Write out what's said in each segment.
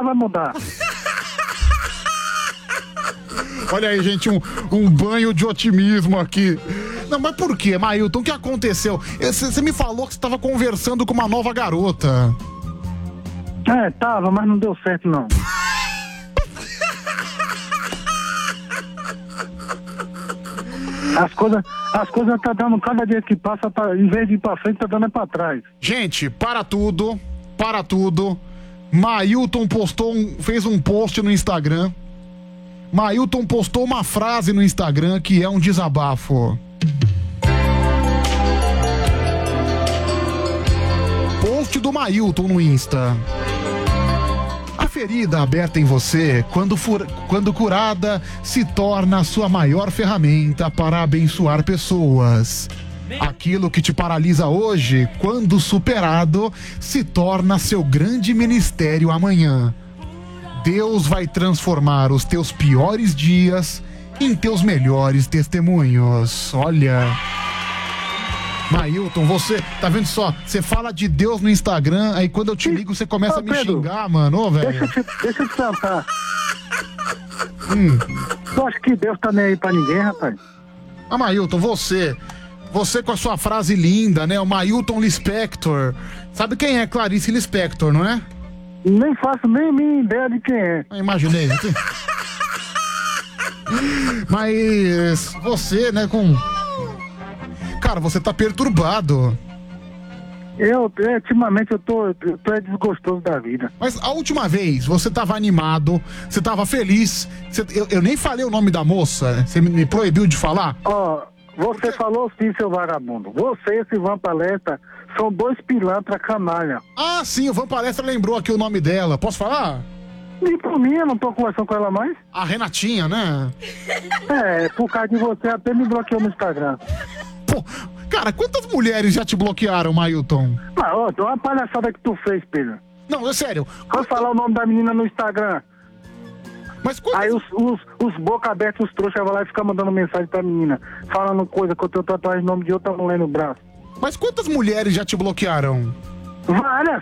vai mudar. Olha aí, gente, um banho de otimismo aqui. Não, mas por quê, Mailton? O que aconteceu? Você me falou que você estava conversando com uma nova garota. Tava, mas não deu certo, não. As coisas tá dando, cada dia que passa, em vez de ir pra frente, tá dando pra trás. Gente, para tudo. Mailton fez um post no Instagram. Mailton postou uma frase no Instagram que é um desabafo. Post do Mailton no Insta. A ferida aberta em você, quando curada, se torna a sua maior ferramenta para abençoar pessoas. Aquilo que te paralisa hoje, quando superado, se torna seu grande ministério amanhã. Deus vai transformar os teus piores dias em teus melhores testemunhos. Olha... Mailton, você, tá vendo só? Você fala de Deus no Instagram, aí quando eu te ligo, você começa a me xingar, mano. Ô, velho. Deixa eu te perguntar. Tu acha que Deus tá nem aí pra ninguém, rapaz? Mailton, você com a sua frase linda, né? O Mailton Lispector. Sabe quem é Clarice Lispector, não é? Nem faço nem minha ideia de quem é. Imaginei. Mas você, né, Cara, você tá perturbado. Ultimamente eu tô desgostoso da vida. Mas a última vez, você tava animado, você tava feliz, eu nem falei o nome da moça, você me proibiu de falar? Você falou sim, seu vagabundo. Você e esse Ivan Palestra são dois pilantras canalha. Sim, o Ivan Palestra lembrou aqui o nome dela, posso falar? E por mim, eu não tô conversando com ela mais. A Renatinha, né? Por causa de você, até me bloqueou no Instagram. Pô, cara, quantas mulheres já te bloquearam, Mailton? Tem uma palhaçada que tu fez, Pedro. Não, é sério. Vou falar o nome da menina no Instagram. Mas quantas... Aí os boca abertos, os trouxas vão lá e ficam mandando mensagem pra menina, falando coisa que eu tenho tatuagem de nome de outra mulher no braço. Mas quantas mulheres já te bloquearam? Várias.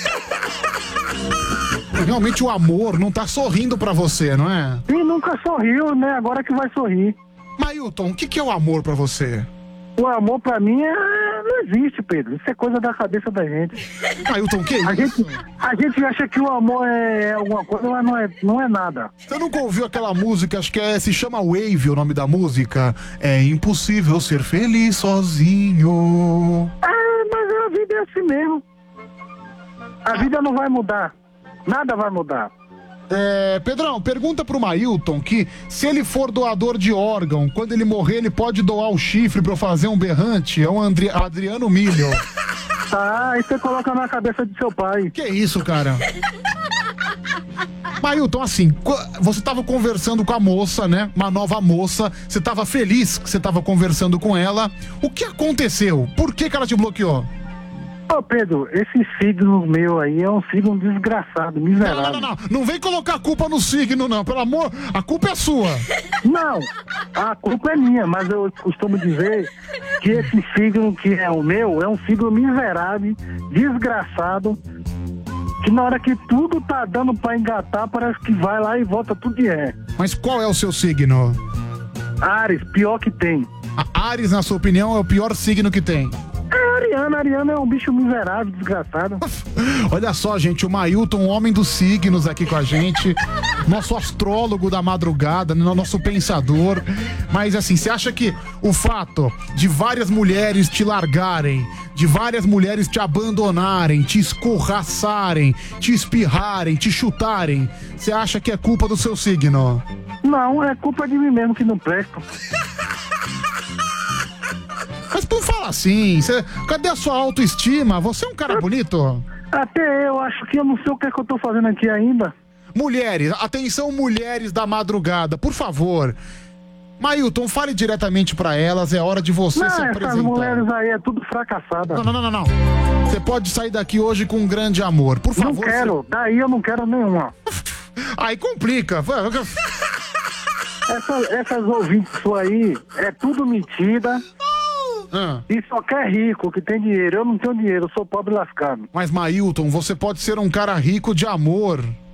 Realmente o amor não tá sorrindo pra você, não é? E nunca sorriu, né? Agora que vai sorrir. Mailton, o que é o amor pra você? O amor pra mim não existe, Pedro. Isso é coisa da cabeça da gente. Mailton, o que é isso? A gente acha que o amor é alguma coisa, mas não é nada. Você nunca ouviu aquela música, acho que se chama Wave, o nome da música? É impossível ser feliz sozinho. Mas a vida é assim mesmo. A vida não vai mudar. Nada vai mudar. Pedrão, pergunta pro Mailton que se ele for doador de órgão, quando ele morrer, ele pode doar o chifre pra eu fazer um berrante? É um Adriano Milho. Isso você coloca na cabeça de seu pai. Que isso, cara? Mailton, assim, você tava conversando com a moça, né? Uma nova moça. Você tava feliz que você tava conversando com ela. O que aconteceu? Por que ela te bloqueou? Pedro, esse signo meu aí é um signo desgraçado, miserável. Não vem colocar a culpa no signo, não. Pelo amor, a culpa é sua. Não, a culpa é minha, mas eu costumo dizer que esse signo que é o meu é um signo miserável, desgraçado, que na hora que tudo tá dando pra engatar, parece que vai lá e volta tudo de ré. Mas qual é o seu signo? Áries, pior que tem. A Áries, na sua opinião, é o pior signo que tem? Ariana é um bicho miserável, desgraçado. Olha só, gente, o Mailton, um homem dos signos aqui com a gente, nosso astrólogo da madrugada, nosso pensador. Mas assim, você acha que o fato de várias mulheres te largarem, de várias mulheres te abandonarem, te escorraçarem, te espirrarem, te chutarem, você acha que é culpa do seu signo? Não, é culpa de mim mesmo que não presto. Mas por falar assim, cadê a sua autoestima? Você é um cara bonito? Até eu acho que eu não sei o que é que eu tô fazendo aqui ainda. Mulheres, atenção mulheres da madrugada, por favor. Mailton, fale diretamente pra elas, é hora de você se apresentar. Essas mulheres aí é tudo fracassada. Não. Você pode sair daqui hoje com um grande amor, por favor. Não quero, daí eu não quero nenhuma. Aí complica. Essas ouvintes suas aí é tudo mentira. E só quer rico, que tem dinheiro. Eu não tenho dinheiro, eu sou pobre lascado. Mas Mailton, você pode ser um cara rico de amor.